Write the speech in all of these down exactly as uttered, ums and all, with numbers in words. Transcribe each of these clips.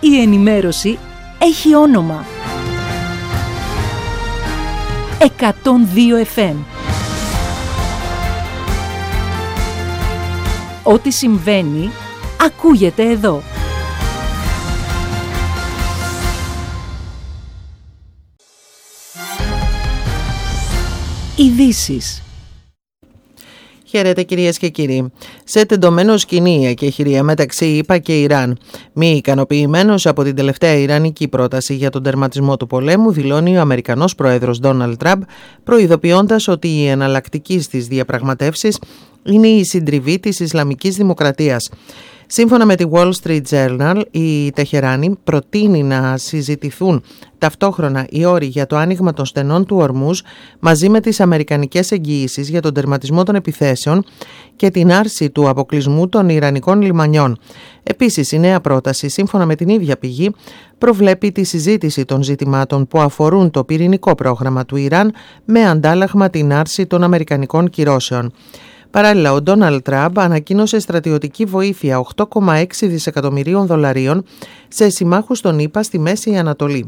Η ενημέρωση έχει όνομα. εκατόν δύο εφ εμ. Ό,τι συμβαίνει, ακούγεται εδώ. Ειδήσεις. Χαίρετε κυρίες και κύριοι. Σε τεντωμένο σκηνή η εκεχηρία μεταξύ ΗΠΑ και Ιράν. Μη ικανοποιημένος από την τελευταία ιρανική πρόταση για τον τερματισμό του πολέμου, δηλώνει ο Αμερικανός πρόεδρος Ντόναλντ Τραμπ, προειδοποιώντας ότι η εναλλακτική στις διαπραγματεύσεις είναι η συντριβή της Ισλαμικής Δημοκρατίας. Σύμφωνα με τη Wall Street Journal, η Τεχεράνη προτείνει να συζητηθούν ταυτόχρονα οι όροι για το άνοιγμα των στενών του Ορμούζ μαζί με τις αμερικανικές εγγυήσεις για τον τερματισμό των επιθέσεων και την άρση του αποκλεισμού των ιρανικών λιμανιών. Επίσης, η νέα πρόταση, σύμφωνα με την ίδια πηγή, προβλέπει τη συζήτηση των ζητημάτων που αφορούν το πυρηνικό πρόγραμμα του Ιράν με αντάλλαγμα την άρση των αμερικανικών κυρώσεων. Παράλληλα, ο Ντόναλντ Τραμπ ανακοίνωσε στρατιωτική βοήθεια οκτώ κόμμα έξι δισεκατομμυρίων δολαρίων σε συμμάχους των ΗΠΑ στη Μέση Ανατολή.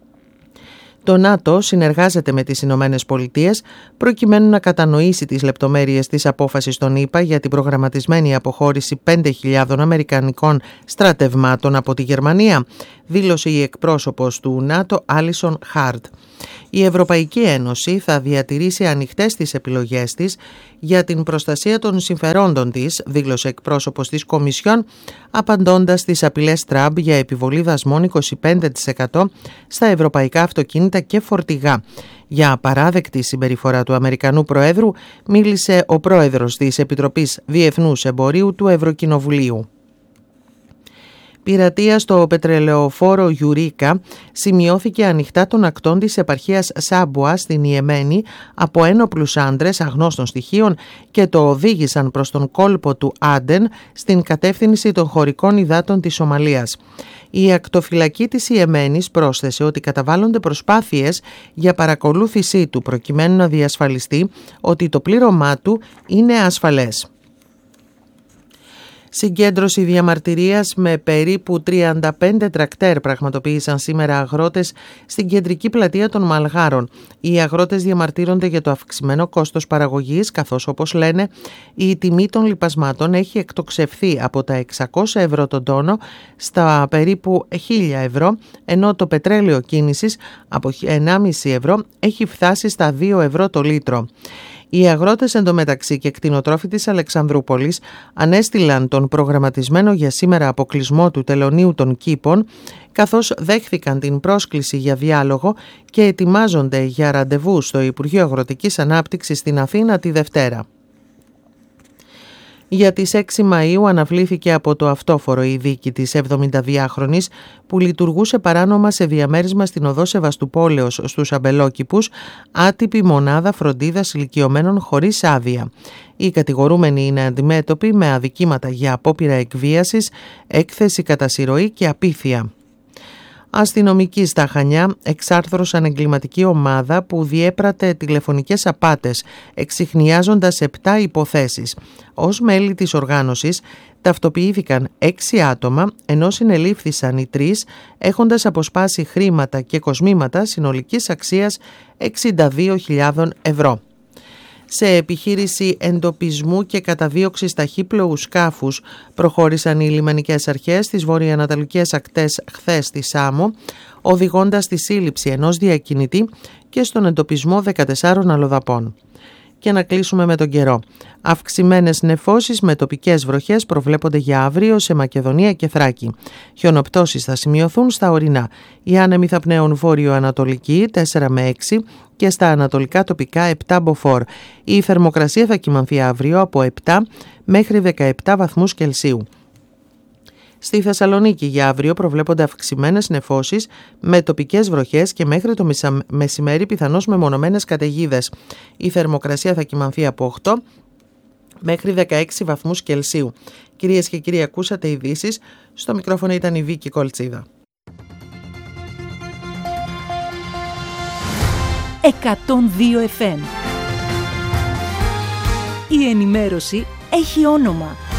Το ΝΑΤΟ συνεργάζεται με τις Ηνωμένες Πολιτείες προκειμένου να κατανοήσει τις λεπτομέρειες της απόφασης των ΗΠΑ για την προγραμματισμένη αποχώρηση πέντε χιλιάδων αμερικανικών στρατευμάτων από τη Γερμανία, δήλωσε η εκπρόσωπος του ΝΑΤΟ Άλισον Χάρντ. Η Ευρωπαϊκή Ένωση θα διατηρήσει ανοιχτές τις επιλογές της για την προστασία των συμφερόντων της, δήλωσε εκπρόσωπος της Κομισιόν, απαντώντας στις απειλές Τραμπ για επιβολή δασμών είκοσι πέντε τοις εκατό στα ευρωπαϊκά αυτοκίνητα και φορτηγά. Για απαράδεκτη συμπεριφορά του Αμερικανού Προέδρου μίλησε ο πρόεδρος της Επιτροπής Διεθνούς Εμπορίου του Ευρωκοινοβουλίου. Πειρατεία στο πετρελαιοφόρο Γιουρίκα σημειώθηκε ανοιχτά των ακτών της επαρχίας Σάμπουα στην Ιεμένη από ένοπλους άντρες αγνώστων στοιχείων και το οδήγησαν προς τον κόλπο του Άντεν στην κατεύθυνση των χωρικών υδάτων της Σομαλίας. Η ακτοφυλακή της Ιεμένης πρόσθεσε ότι καταβάλλονται προσπάθειες για παρακολούθησή του προκειμένου να διασφαλιστεί ότι το πλήρωμά του είναι ασφαλές. Συγκέντρωση διαμαρτυρίας με περίπου τριάντα πέντε τρακτέρ πραγματοποίησαν σήμερα αγρότες στην κεντρική πλατεία των Μαλγάρων. Οι αγρότες διαμαρτύρονται για το αυξημένο κόστος παραγωγής, καθώς, όπως λένε, η τιμή των λιπασμάτων έχει εκτοξευθεί από τα εξακόσια ευρώ τον τόνο στα περίπου χίλια ευρώ, ενώ το πετρέλαιο κίνησης από ενάμιση ευρώ έχει φτάσει στα δύο ευρώ το λίτρο. Οι αγρότες εντωμεταξύ και κτηνοτρόφοι της Αλεξανδρούπολης ανέστειλαν τον προγραμματισμένο για σήμερα αποκλεισμό του τελωνείου των κήπων, καθώς δέχθηκαν την πρόσκληση για διάλογο και ετοιμάζονται για ραντεβού στο Υπουργείο Αγροτικής Ανάπτυξης στην Αθήνα τη Δευτέρα. Για τις έξι Μαΐου αναβλήθηκε από το αυτόφορο η δίκη της εβδομηνταδυάχρονης που λειτουργούσε παράνομα σε διαμέρισμα στην οδό Σεβαστουπόλεως στους Αμπελόκηπους, άτυπη μονάδα φροντίδας ηλικιωμένων χωρίς άδεια. Οι κατηγορούμενοι είναι αντιμέτωποι με αδικήματα για απόπειρα εκβίασης, έκθεση κατά συρροή και απίθεια. Αστυνομικοί στα Χανιά εξάρθρωσαν εγκληματική ομάδα που διέπρατε τηλεφωνικές απάτες, εξιχνιάζοντας επτά υποθέσεις. Ως μέλη της οργάνωσης ταυτοποιήθηκαν έξι άτομα, ενώ συνελήφθησαν οι τρεις, έχοντας αποσπάσει χρήματα και κοσμήματα συνολικής αξίας εξήντα δύο χιλιάδες ευρώ. Σε επιχείρηση εντοπισμού και καταδίωξης ταχύπλοου σκάφους προχώρησαν οι λιμενικές αρχές στις βορειοανατολικές ακτές χθες στη Σάμο, οδηγώντας στη σύλληψη ενός διακινητή και στον εντοπισμό δεκατεσσάρων αλλοδαπών. Και να κλείσουμε με τον καιρό. Αυξημένες νεφώσεις με τοπικές βροχές προβλέπονται για αύριο σε Μακεδονία και Θράκη. Χιονοπτώσεις θα σημειωθούν στα ορεινά. Οι άνεμοι θα πνέουν βόρειο-ανατολική τέσσερα με έξι και στα ανατολικά τοπικά επτά μποφόρ. Η θερμοκρασία θα κυμανθεί αύριο από επτά μέχρι δεκαεπτά βαθμούς Κελσίου. Στη Θεσσαλονίκη για αύριο προβλέπονται αυξημένες νεφώσεις με τοπικές βροχές και μέχρι το μεσημέρι πιθανώς μεμονωμένες καταιγίδες. Η θερμοκρασία θα κυμανθεί από οκτώ μέχρι δεκαέξι βαθμούς Κελσίου. Κυρίες και κύριοι, ακούσατε ειδήσεις. Στο μικρόφωνο ήταν η Βίκη Κολτσίδα. εκατόν δύο εφ εμ. Η ενημέρωση έχει όνομα.